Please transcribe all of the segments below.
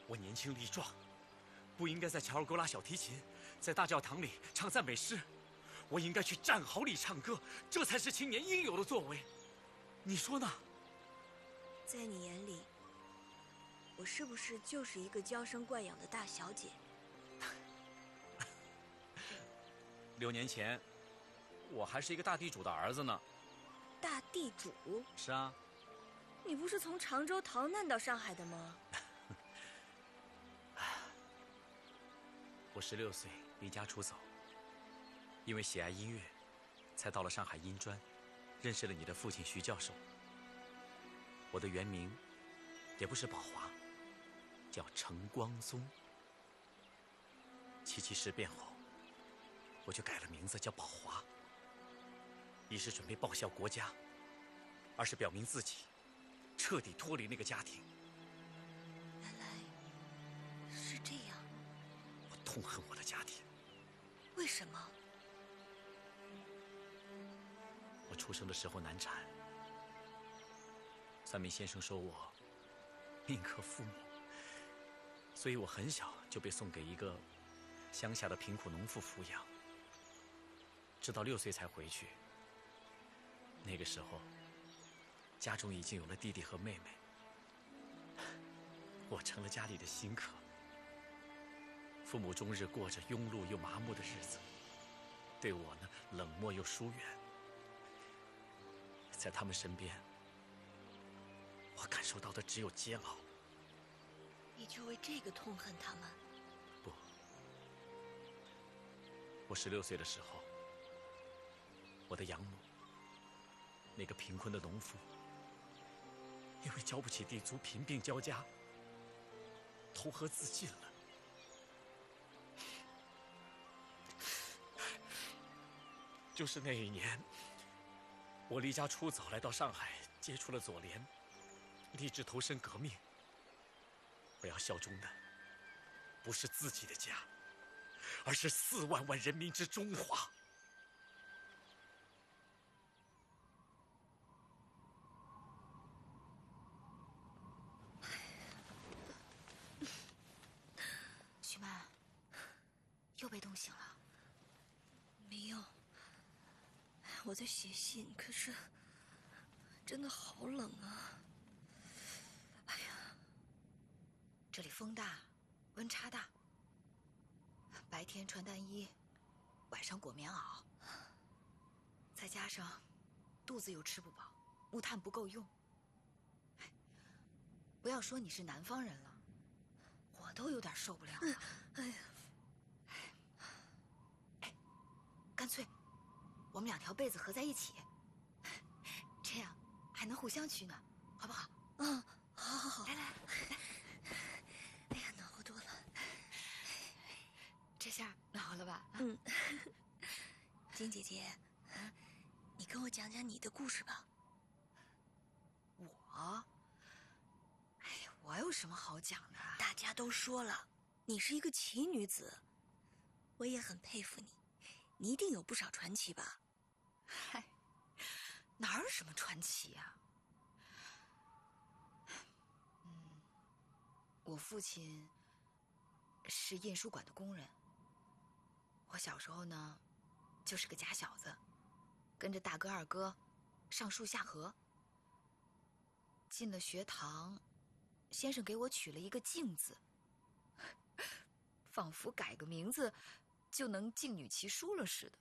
我年轻力壮，不应该在乔尔沟拉小提琴，在大教堂里唱赞美诗。我应该去战壕里唱歌，这才是青年应有的作为。你说呢？ 在你眼里，我是不是就是一个娇生惯养的大小姐 ？6年前，我还是一个大地主的儿子呢。 大地主？ 是啊。 你不是从常州逃难到上海的吗？ 我16岁离家出走，因为喜爱音乐，才到了上海音专，认识了你的父亲徐教授。我的原名也不是宝华，叫程光宗。77事变后，我就改了名字叫宝华，一是准备报效国家，二是表明自己彻底脱离那个家庭。 原来是这样。 我痛恨我的家庭。 为什么？ 我出生的时候难产，算命先生说我命克父母，所以我很小就被送给一个乡下的贫苦农妇抚养，直到6岁才回去。那个时候，家中已经有了弟弟和妹妹，我成了家里的新客。父母终日过着庸碌又麻木的日子，对我呢冷漠又疏远。在他们身边，我感受到的只有煎熬。 你就为这个痛恨他们？ 不，我16岁的时候，我的养母，那个贫困的农妇，因为交不起地租，贫病交加，投河自尽了。就是那一年，我离家出走，来到上海，接触了左联，立志投身革命。我要效忠的不是自己的家，而是4万万人民之中华。 徐曼，又被冻醒了？ 没有，我在写信，可是真的好冷啊！哎呀， 这里风大，温差大，白天穿单衣，晚上裹棉袄，再加上肚子又吃不饱，木炭不够用。不要说你是南方人了，我都有点受不了了。 哎呀， 干脆我们2条被子合在一起，这样还能互相取暖，好不好？ 嗯，好好好， 来。 哎呀，暖和多了。 这下暖和了吧？ 嗯，金姐姐，你跟我讲讲你的故事吧。 我？哎呀，我有什么好讲的？ 大家都说了，你是一个奇女子，我也很佩服你，你一定有不少传奇吧？ 嗨，哪有什么传奇呀？我父亲是印书馆的工人。我小时候呢，就是个假小子，跟着大哥二哥上树下河。进了学堂，先生给我取了一个静字，仿佛改个名字就能静女其书了似的。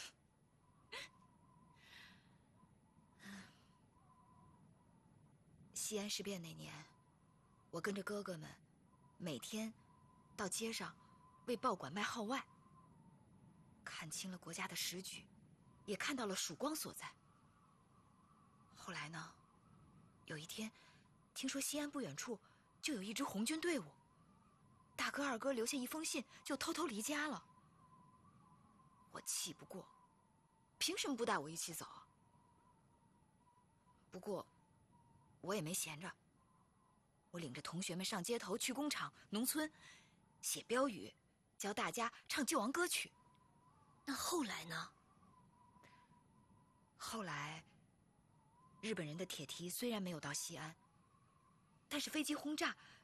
西安事变那年，我跟着哥哥们每天到街上为报馆卖号外，看清了国家的时局，也看到了曙光所在。后来呢，有一天听说西安不远处就有一支红军队伍，大哥二哥留下一封信就偷偷离家了。我气不过，凭什么不带我一起走？不过我也没闲着，我领着同学们上街头，去工厂、农村写标语，教大家唱救亡歌曲。 那后来呢？ 后来日本人的铁蹄虽然没有到西安，但是飞机轰炸